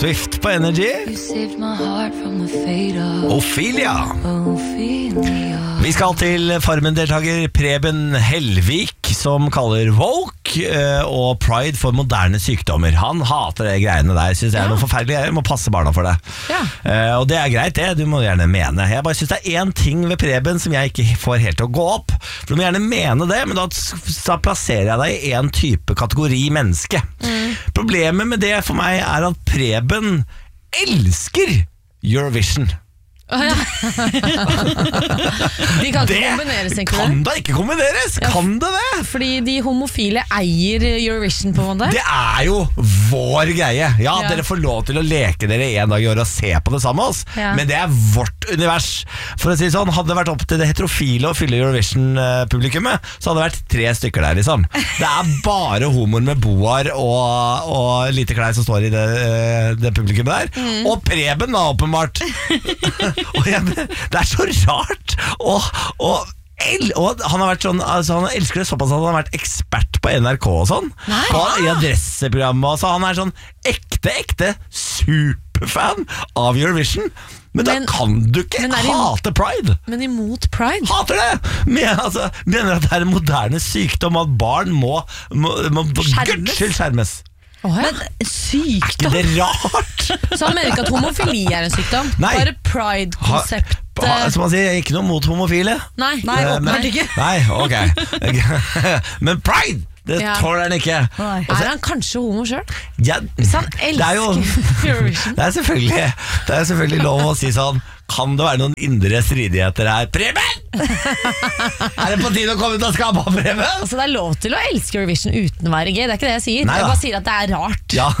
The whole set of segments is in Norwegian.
Swift på Energy. Ophelia. Vi skal til Farmen-deltaker Preben Helvik, som kaller woke og pride for moderne sykdommer. Han hater det greiene der. Synes det er noe forferdelig. Jeg må passe barna for det. Og det er greit, det. Du må gjerne mene. Jeg bare synes det er en ting ved Preben som jeg ikke får helt til å gå opp. For du må gjerne mene det, men da plasserer jeg deg i en type kategori menneske. Problemet med det for meg er at Preben elsker Eurovision. De kan ikke kombineres, tenker du? Kan da ikke kombineres? Kan det det? Fordi de homofile eier Eurovision på en måte. Det er jo vår greie. Ja, dere får lov til å leke dere en dag i året og se på det sammen med oss, men det er vårt univers. For å si sånn, hadde det vært opp til det heterofile å fylle Eurovision-publikummet, så hadde det vært 3 stykker der, liksom. Det er bare homoer med boar og lite klær som står i det publikummet der. Og Preben da, åpenbart. Og det er så rart og han har vært sånn, altså han elsker det såpass at han har vært ekspert på NRK og sånn, i adresseprogrammet, så han er sånn ekte superfan av Eurovision. Men da kan du ikke hate pride. Men imot pride? Hater det! Mener at det er en moderne sykdom, at barn må skjermes. Men sykdom? Er ikke det rart? Så han mener ikke at homofili er en sykdom? Nei. Bare pride-konseptet? Som man sier, ikke noe mot homofile. Nei, åpenbart ikke. Nei, ok. Men pride, det tåler han ikke. Er han kanskje homo selv? Ja, hvis han elsker Eurovision? Det er selvfølgelig lov å si sånn. Kan det være noen indre stridigheter her? Preben! Er det på tide å komme ut av skapet, Preben? Altså, det er lov til å elske Eurovision uten å være gay. Det er ikke det jeg sier. Jeg bare sier at det er rart. Ja.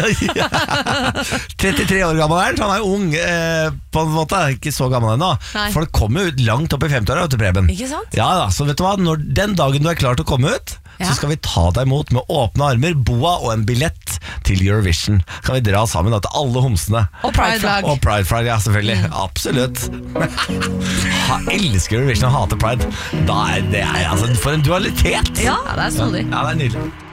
33 år gammel er han, så han er ung på en måte. Ikke så gammel ennå. Folk kommer ut langt opp i 50-åra til Preben. Ikke sant? Ja da, så vet du hva? Den dagen du er klar til å komme ut, så skal vi ta deg imot med åpne armer, boa og en billett til Eurovision. Kan vi dra sammen da, til alle homsene. Og Pride-flagg. Og Pride-flagg, ja, selvfølgelig. Absolutt. Han elsker Eurovision og hater Pride. Da er det, altså, for en dualitet. Ja, det er snodig. Ja, det er nydelig.